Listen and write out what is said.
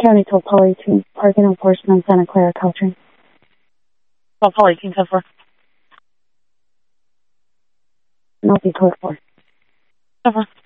County to Apollo 18, parking enforcement, Santa Clara, Caltrain. Apollo 18, 10-4. Northeast 4. 10-4.